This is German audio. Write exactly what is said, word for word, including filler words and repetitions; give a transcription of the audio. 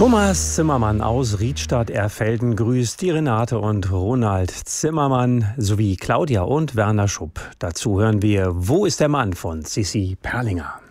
Thomas Zimmermann aus Riedstadt-Erfelden grüßt die Renate und Ronald Zimmermann sowie Claudia und Werner Schupp. Dazu hören wir Wo ist der Mann von Sissi Perlinger.